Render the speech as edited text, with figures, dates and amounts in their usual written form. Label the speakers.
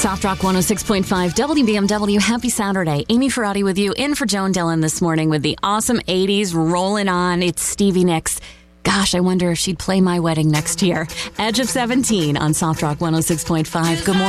Speaker 1: Soft Rock 106.5 WBMW. Happy Saturday. Amy Ferrati with you, in for Joan Dillon this morning with the awesome 80s rolling on. It's Stevie Nicks. Gosh, I wonder if she'd play my wedding next year. Edge of 17 on Soft Rock 106.5. Good morning.